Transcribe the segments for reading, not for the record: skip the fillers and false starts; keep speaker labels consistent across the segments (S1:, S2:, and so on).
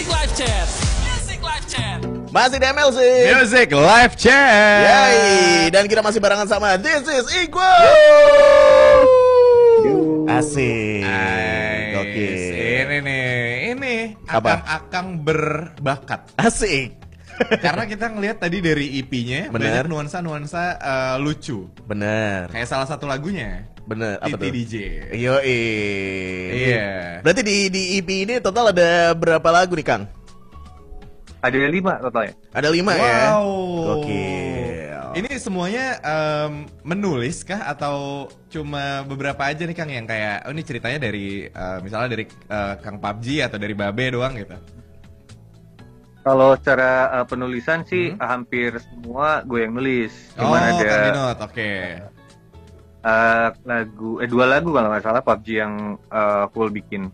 S1: Live Chat. Music Live Chat.
S2: Masih di MLC
S3: Music Live Chat.
S2: Yay. Dan kita masih barengan sama This Is Equal. Asik. Oke.
S3: Ini nih, ini
S2: Apa?
S3: akang berbakat.
S2: Asik.
S3: Karena kita ngelihat tadi dari EP-nya
S2: Bener.
S3: banyak nuansa-nuansa lucu.
S2: Bener.
S3: Kayak salah satu lagunya.
S2: Bener. Apa
S3: Titi
S2: tuh?
S3: DJ.
S2: Yoi.
S3: Iya.
S2: Berarti di EP ini total ada berapa lagu nih, Kang?
S4: Ada 5 totalnya.
S2: Ada 5 ya?
S3: Wow.
S2: Gokil.
S3: Ini semuanya menulis kah atau cuma beberapa aja nih Kang yang kayak oh ini ceritanya dari misalnya dari Kang PUBG atau dari Babe doang gitu.
S4: Kalau secara penulisan sih hampir semua gue yang nulis. Cuman ada
S3: Kang Dinot, oke.
S4: dua lagu kalau nggak salah PUBG yang full bikin.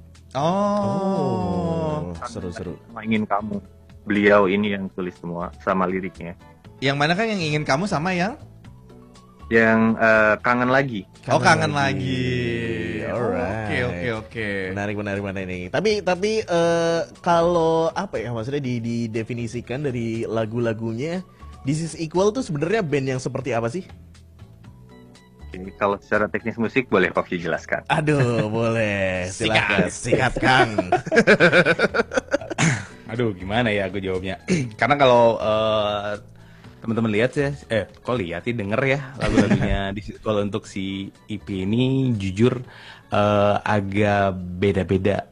S3: Oh.
S2: Seru-seru.
S4: Sama Ingin Kamu. Beliau ini yang tulis semua sama liriknya.
S3: Yang mana Kang yang ingin kamu sama yang?
S4: Yang Kangen Lagi.
S3: Kangen lagi.
S2: Alright.
S3: Oke.
S2: Menarik ini. Tapi kalau apa ya maksudnya didefinisikan dari lagu-lagunya This Is Equal tuh sebenarnya band yang seperti apa sih?
S4: Jadi, kalau secara teknis musik boleh Popsi jelaskan.
S2: Aduh, boleh. Silakan. Sikat, Kang.
S5: Aduh, gimana ya aku jawabnya? Karena kalau teman-teman lihat ya, kok lihat sih denger ya lagu-lagunya kalau untuk si EP ini jujur agak beda-beda.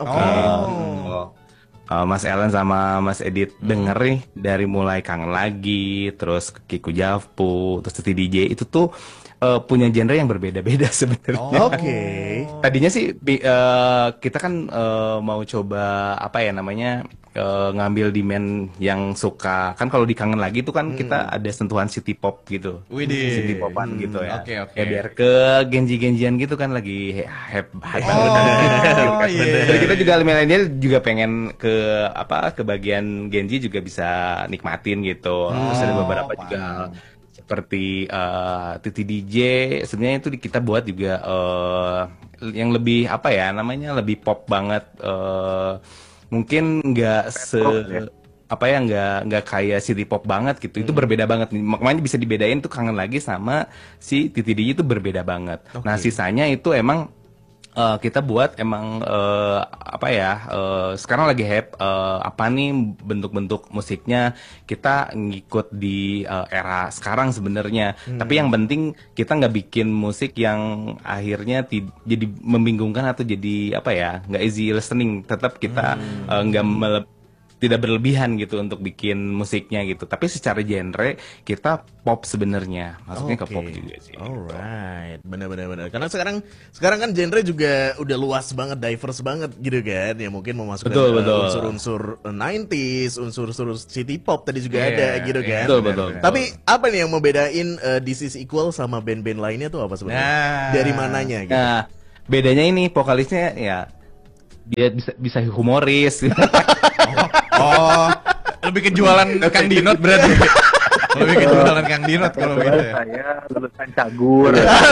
S5: Mas Ellen sama Mas Edit denger nih dari mulai Kangen Lagi, terus Kiku Javu, terus Titi DJ itu tuh punya genre yang berbeda-beda sebenarnya.
S2: Oke.
S5: Tadinya sih kita kan mau coba apa ya namanya ngambil demand yang suka kan kalau di Kangen Lagi itu kan kita ada sentuhan city pop gitu.
S3: Widih.
S5: City popan gitu ya.
S3: Oke.
S5: Ya biar ke genji-genjian gitu kan lagi hype
S3: Oh, iya.
S5: Jadi kita juga milenial juga pengen ke apa ke bagian genji juga bisa nikmatin gitu. Terus ada beberapa juga seperti Titi DJ sebenarnya itu kita buat juga yang lebih apa ya namanya lebih pop banget mungkin nggak apa ya nggak kayak city pop banget gitu itu berbeda banget makanya bisa dibedain tuh Kangen Lagi sama si Titi DJ itu berbeda banget. Nah sisanya itu emang kita buat emang apa ya sekarang lagi hype apa nih bentuk-bentuk musiknya kita ngikut di era sekarang sebenarnya tapi yang penting kita nggak bikin musik yang akhirnya jadi membingungkan atau jadi apa ya nggak easy listening tetap kita tidak berlebihan gitu untuk bikin musiknya gitu tapi secara genre kita pop sebenarnya masuknya ke pop juga sih.
S2: Alright, benar. Karena sekarang kan genre juga udah luas banget, diverse banget gitu kan. Ya mungkin memasukkan unsur-unsur 90s, unsur-unsur city pop tadi juga ada gitu kan.
S5: Betul.
S2: Tapi apa nih yang membedain This Is Equal sama band-band lainnya tuh apa sebenarnya?
S3: Nah.
S2: Dari mananya gitu?
S5: Nah bedanya ini vokalisnya ya dia bisa humoris.
S3: Oh, lebih ke jualan Kang Dinot berarti. Lebih ke jualan Kang Dinot kalau begitu ya.
S4: Saya lulusan Cagur.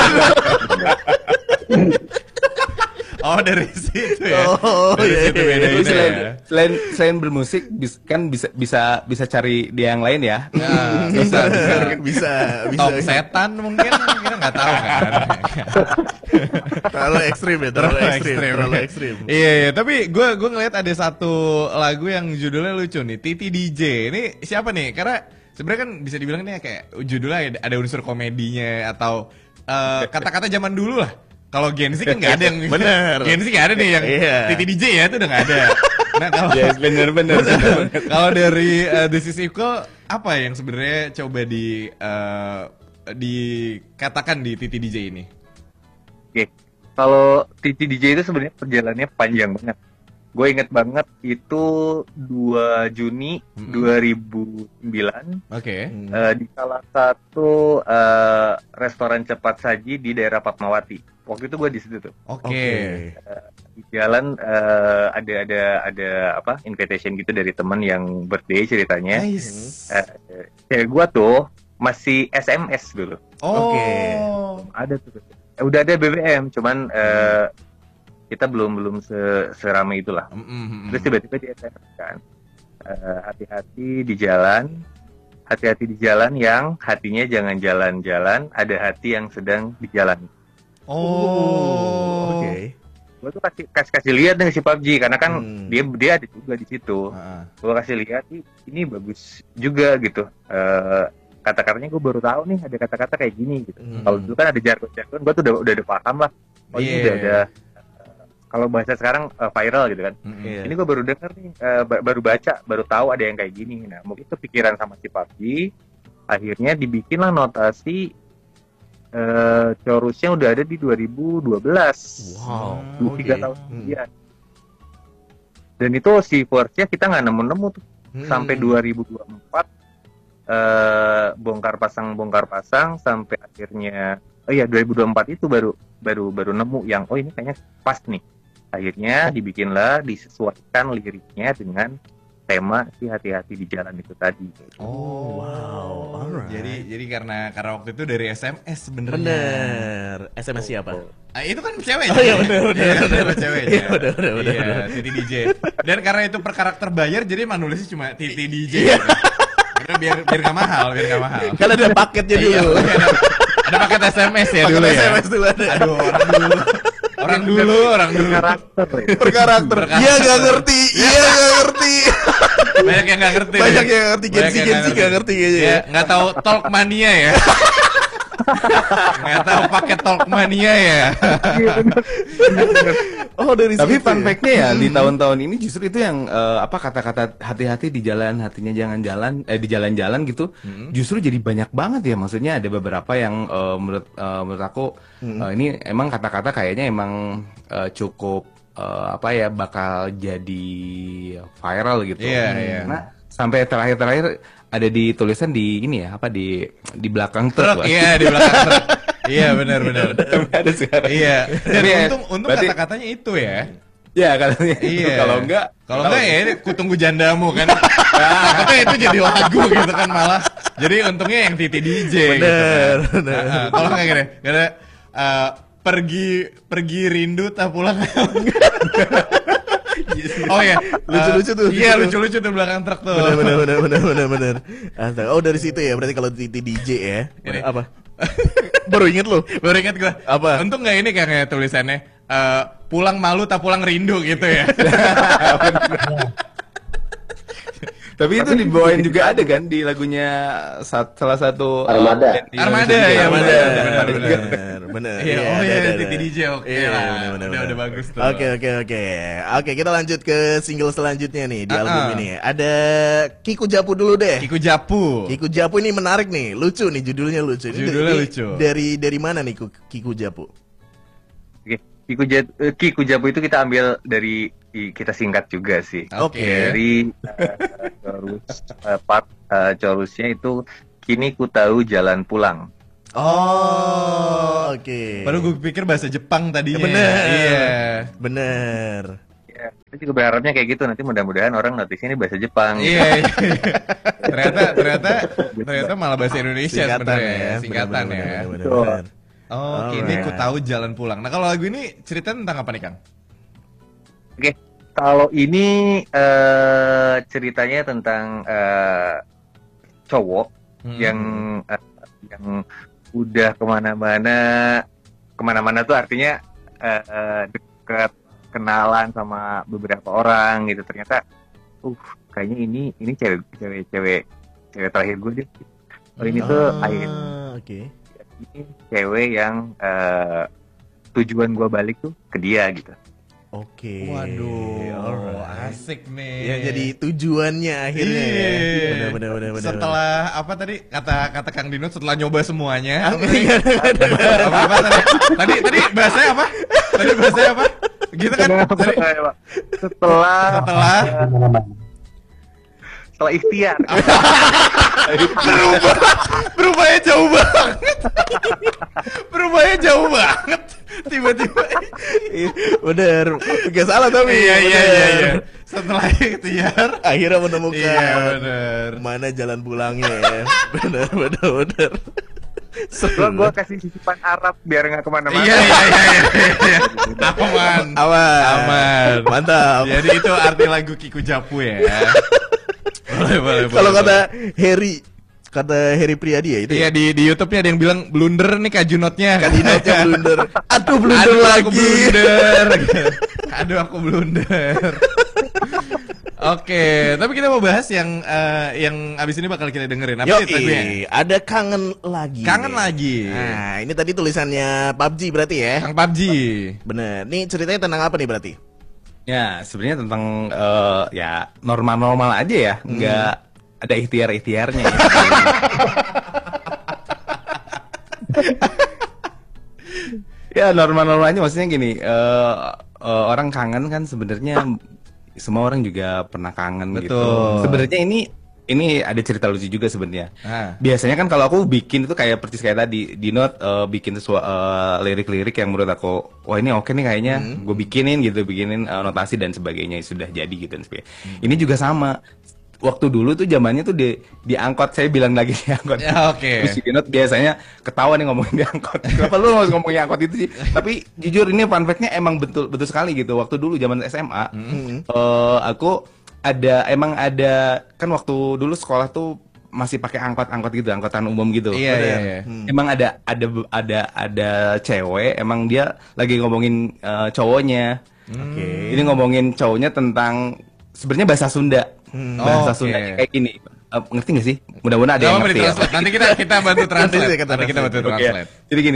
S3: Oh, dari situ ya.
S2: Oh,
S3: Dari
S2: iya,
S3: situ
S2: iya.
S3: bedain
S5: Terus
S3: ya.
S5: selain bermusik kan bisa cari dia yang lain ya.
S3: Nah,
S2: bisa.
S3: Top setan mungkin kita nggak tahu kan.
S2: Terlalu ekstrim ya, terlalu ekstrim.
S3: Iya, tapi gue ngeliat ada satu lagu yang judulnya lucu nih, Titi DJ. Ini siapa nih? Karena sebenarnya kan bisa dibilang ini kayak judulnya ada unsur komedinya atau kata-kata zaman dulu lah. Kalau Gen Z kan nggak ada yang
S2: Bener.
S3: Gen Z nggak ada nih yang
S2: Iya.
S3: Titi DJ ya itu udah nggak ada. Nah kalau
S5: bener.
S3: kalau dari This Is Equal apa yang sebenarnya coba dikatakan di Titi DJ ini?
S4: Oke. Kalau Titi DJ itu sebenarnya perjalanannya panjang banget. Gue inget banget itu 2 Juni 2009
S3: Oke.
S4: di salah satu restoran cepat saji di daerah Fatmawati. Waktu itu gue di situ tuh.
S3: Oke.
S4: Di jalan ada apa invitation gitu dari teman yang birthday ceritanya.
S3: Nice.
S4: Cewek gue tuh masih SMS dulu.
S3: Oh.
S2: Oke.
S4: Ada tuh. Udah ada BBM, cuman kita belum seramai itulah. Terus tiba-tiba di SMS kan, hati-hati di jalan yang hatinya jangan jalan-jalan, ada hati yang sedang dijalani.
S2: Oke.
S4: Gue tuh kasih lihat nih si PUBG karena kan dia ada juga di situ. Gue kasih lihat ini bagus juga gitu. Kata-katanya gue baru tahu nih ada kata-kata kayak gini gitu. Kalau dulu kan ada jargon-jargon, gue tuh udah paham lah. Oh ini udah ada. Kalau bahasa sekarang viral gitu kan. Ini gue baru denger nih, baru baca, baru tahu ada yang kayak gini. Nah mungkin kepikiran sama si PUBG, akhirnya dibikinlah notasi. Chorusnya udah ada di 2012.
S2: Wow.
S4: 3 tahun kemudian. Dan itu si verse-nya kita nggak nemu-nemu tuh. Sampai 2024 bongkar pasang sampai akhirnya 2024 itu baru nemu yang ini kayaknya pas nih. Akhirnya disesuaikan liriknya dengan tema si hati-hati di jalan itu tadi.
S2: Wow. Alright.
S3: Jadi karena waktu itu dari SMS sebenarnya.
S2: Bener. SMS siapa?
S3: Itu kan cewek.
S2: Oh iya bener.
S3: Ceweknya.
S2: Iya bener.
S3: Iya, Titi DJ. Dan karena itu per karakter bayar, jadi emang nulisnya cuma Titi DJ. Karena biar nggak mahal.
S2: Kan ada paketnya dulu.
S3: Ada paket SMS ya
S2: paket
S3: dulu ya.
S2: SMS dulu ada.
S3: Aduh, orang dulu.
S2: Per karakter. Iya nggak ngerti.
S3: Banyak yang nggak ngerti.
S2: Gensi nggak ngerti kayaknya.
S3: Ya, nggak tahu Talk Mania ya. Nggak tahu paket Talk Mania ya.
S2: Oh dari
S5: Tapi
S2: situ
S5: fun
S2: ya?
S5: fact-nya ya di tahun-tahun ini justru itu yang kata-kata hati-hati di jalan, hatinya jangan jalan, di jalan-jalan gitu, justru jadi banyak banget ya. Maksudnya ada beberapa yang menurut aku ini emang kata-kata kayaknya emang cukup bakal jadi viral gitu.
S3: Iya.
S5: Nah, sampai terakhir ada di tulisan di ini ya di belakang truk.
S3: Iya, di belakang truk. Iya, benar.
S5: Ada sekarang.
S3: Iya. Dan
S5: Iya,
S3: untung
S5: berarti-
S3: kata-katanya itu ya.
S5: Ya katanya itu.
S3: Iya.
S5: Kalau enggak
S3: ya ini kutunggu jandamu kan. Takutnya itu jadi lagu gitu kan malah. Jadi untungnya yang Titi DJ
S2: Bener.
S3: Kalau nggak gini, karena pergi rindu tak pulang. Oh ya,
S2: Lucu-lucu tuh.
S3: Iya, lucu-lucu tuh belakang truk tuh.
S2: Bener. Astaga. Oh dari situ ya. Berarti kalau Titi DJ ya.
S3: Ini.
S2: Apa? Baru inget lu.
S3: Baru ingat gua.
S2: Apa?
S3: Untung nggak ini kayak tulisannya pulang malu tak pulang rindu gitu ya.
S5: Tapi itu dibawain juga ada kan di lagunya salah satu
S6: Armada.
S5: band di
S3: Armada,
S5: Indonesia
S3: ya,
S5: juga.
S2: bener.
S3: Iya,
S2: ada.
S3: Titi DJ oke lah. Udah bagus tuh.
S2: Oke, kita lanjut ke single selanjutnya nih di album ini. Ada Kiku Japu dulu deh.
S3: Kiku Japu.
S2: Kiku Japu ini menarik nih, lucu nih judulnya lucu. Ini
S3: Judulnya
S2: ini
S3: lucu.
S2: Dari mana nih Kiku Japu?
S4: Oke, Kiku Japu itu kita ambil dari kita singkat juga sih.
S2: Oke.
S4: Dari chorusnya itu kini ku tahu jalan pulang.
S2: Oh, oke.
S3: Baru gue pikir bahasa Jepang tadinya.
S2: Bener.
S3: Iya.
S2: Bener.
S4: Ya, kita juga berharapnya kayak gitu, nanti mudah-mudahan orang notice ini bahasa Jepang.
S3: Iya. ternyata malah bahasa Indonesia sebenarnya. Singkatan ya.
S2: Bener.
S3: Oh, kini ku tahu jalan pulang. Nah, kalau lagu ini cerita tentang apa nih, Kang?
S4: Oke, kalau ini ceritanya tentang cowok yang udah kemana-mana tuh artinya deket kenalan sama beberapa orang gitu, ternyata kayaknya ini cewek terakhir gue deh. Oh ini tuh
S2: Oke.
S4: ini cewek yang tujuan gue balik tuh ke dia gitu.
S2: Oke.
S3: Waduh,
S2: Alright.
S3: asik nih.
S2: Ya jadi tujuannya akhirnya.
S3: Iya.
S2: Ya. Bener.
S3: Setelah apa tadi kata Kang Dino setelah nyoba semuanya.
S2: Apa
S3: Tadi bahasanya apa? Gitu kan? Tadi
S4: setelah ikhtiar.
S3: berubahnya jauh banget. Tiba-tiba.
S2: Bener. Gak salah tapi.
S3: Iya. Setelah ikhtiar
S2: Akhirnya menemukan
S3: Iya, bener.
S2: mana jalan pulangnya ya. Bener.
S4: Gue kasih sisipan Arab biar nggak kemana-mana.
S3: Iya. Aman.
S2: Mantap.
S3: Jadi itu arti lagu Kiku Japu ya. Boleh.
S2: Kalau kata Harry Priadi ya itu.
S3: Iya, di YouTube-nya ada yang bilang blunder nih Kak Junotnya.
S2: Kadinotnya blunder. Aduh blunder lagi.
S3: Aduh aku blunder. Oke, tapi kita mau bahas yang abis ini bakal kita dengerin. Apa sih lagunya?
S2: Ada Kangen Lagi.
S3: Kangen Lagi.
S2: Nah, ini tadi tulisannya PUBG berarti ya?
S3: Kang PUBG.
S2: Bener. Nih ceritanya tentang apa nih berarti?
S5: Ya, sebenarnya tentang ya normal-normal aja ya, nggak ada ikhtiar-ikhtiarnya ya. Ya normal-normal aja, maksudnya gini, orang kangen kan sebenarnya semua orang juga pernah kangen gitu. Sebenarnya ini ada cerita lucu juga sebenarnya. Biasanya kan kalau aku bikin itu kayak persis kayak tadi di note bikin lirik-lirik yang menurut aku wah ini oke nih kayaknya gue bikinin notasi dan sebagainya sudah jadi gitu dan sebagainya. Ini juga sama. Waktu dulu tuh zamannya tuh di angkot, saya bilang lagi di angkot.
S3: Ya, oke.
S5: Terus di note biasanya ketawa nih ngomongin di angkot. Kenapa lu harus ngomongin angkot itu sih? Tapi jujur ini fun fact-nya emang betul sekali gitu. Waktu dulu zaman SMA, aku emang ada kan waktu dulu sekolah tuh masih pakai angkot gitu, angkotan umum gitu.
S3: Iya.
S5: Emang ada cewek, emang dia lagi ngomongin cowoknya.
S2: Oke.
S5: Ini ngomongin cowoknya tentang sebenarnya bahasa Sunda. Bahasa Sundanya kayak gini. Ngerti gak sih? Mudah-mudahan ada yang ngerti ya.
S3: Nanti kita bantu translate. Translate.
S5: Jadi gini,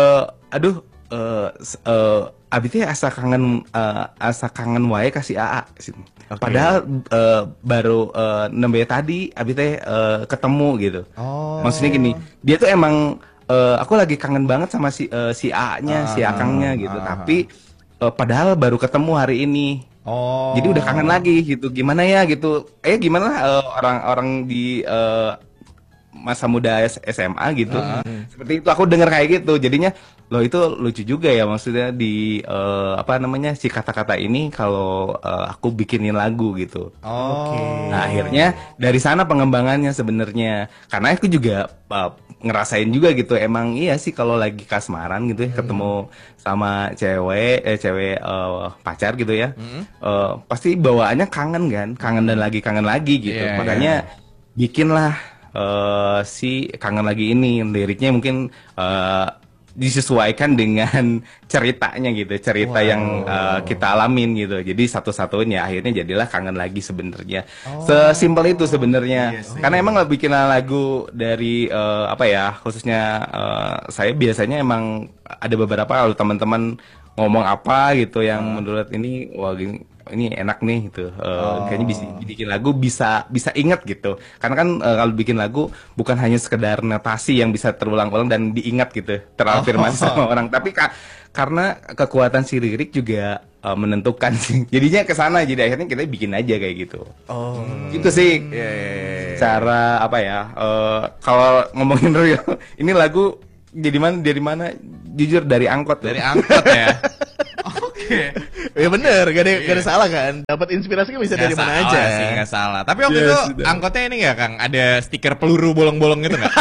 S5: abi teh asa kangen wae kasih AA. Padahal baru nembe tadi abi teh ketemu gitu. Maksudnya gini, dia tuh emang aku lagi kangen banget sama si A-nya, si Akangnya gitu. Tapi padahal baru ketemu hari ini. Jadi udah kangen lagi gitu. Gimana ya gitu. Gimana orang-orang di masa muda SMA gitu. Seperti itu aku dengar kayak gitu. Jadinya loh itu lucu juga ya, maksudnya di si kata-kata ini kalau aku bikinin lagu gitu. Nah, akhirnya dari sana pengembangannya sebenarnya. Karena aku juga ngerasain juga gitu. Emang iya sih kalau lagi kasmaran gitu ya, ketemu sama cewek pacar gitu ya. Pasti bawaannya kangen kan, kangen dan lagi gitu. Makanya bikinlah si Kangen Lagi ini, liriknya mungkin disesuaikan dengan ceritanya gitu, cerita yang kita alamin gitu. Jadi satu-satunya akhirnya jadilah Kangen Lagi sebenarnya. Sesimpel itu sebenarnya. Karena emang bikin lagu dari khususnya saya biasanya emang ada beberapa kalau teman-teman ngomong apa gitu yang menurut ini wah ini enak nih gitu. Kayaknya bisa bikin lagu bisa inget gitu. Karena kan kalau bikin lagu bukan hanya sekedar notasi yang bisa terulang-ulang dan diingat gitu, terafirmasi sama orang. Tapi karena kekuatan si lirik juga menentukan sih. Jadinya ke sana, jadi akhirnya kita bikin aja kayak gitu. Gitu sih. Cara kalau ngomongin real, ini lagu dari mana? Jujur dari angkot.
S3: Dari angkot ya. Oke.
S2: Ya bener, gak ada salah kan. Dapat inspirasinya bisa dari mana aja.
S3: Sih, gak salah. Tapi waktu itu angkotnya ini gak Kang? Ada stiker peluru bolong-bolong gitu gak?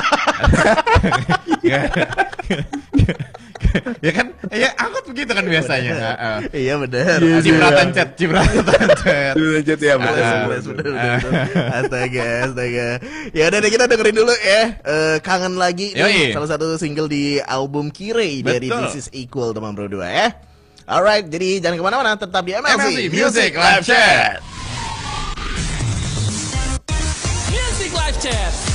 S3: Ya kan? Ya angkot begitu kan biasanya.
S2: Iya bener.
S3: Cipratan chat.
S2: Ya bener. Astaga. Ya udah deh, kita dengerin dulu ya. Kangen Lagi nih, salah satu single di album Kirei dari This Is Equal teman bro 2 ya. Alright, jadi jangan kemana-mana, tetap di MLC
S3: Music Live Chat.
S1: Music Live Chat.